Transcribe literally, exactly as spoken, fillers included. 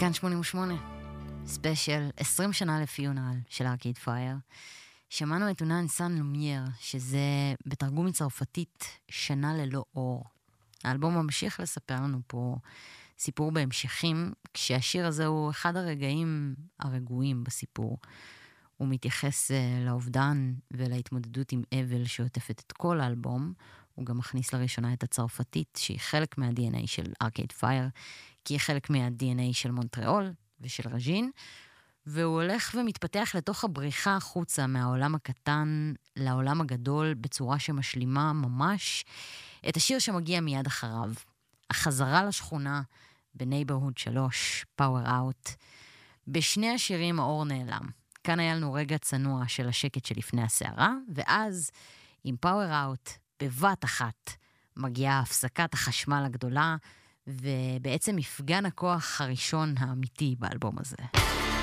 כאן שמונים ושמונה, ספיישל עשרים שנה לפיונל של ארקייד פייר. שמענו את אונן סן לומייר, שזה בתרגום מצרפתית שנה ללא אור. האלבום ממשיך לספר לנו פה סיפור בהמשכים, כשהשיר הזה הוא אחד הרגעים הרגועים בסיפור. הוא מתייחס לאובדן ולהתמודדות עם אבל שעוטפת את כל האלבום. הוא גם מכניס לראשונה את הצרפתית, שהיא חלק מה-די אן איי של ארקייד פייר, כי היא חלק מה-די אן איי של מונטריאול ושל רג'ין, והוא הולך ומתפתח לתוך הבריחה החוצה מהעולם הקטן לעולם הגדול, בצורה שמשלימה ממש את השיר שמגיע מיד אחריו. החזרה לשכונה בנייברהוד שלוש, פאוור אאוט. בשני השירים האור נעלם. כאן היה לנו רגע צנוע של השקט שלפני הסערה, ואז עם פאוור אאוט בבת אחת מגיעה הפסקת החשמל הגדולה, ובעצם מפגן הכוח הראשון האמיתי באלבום הזה.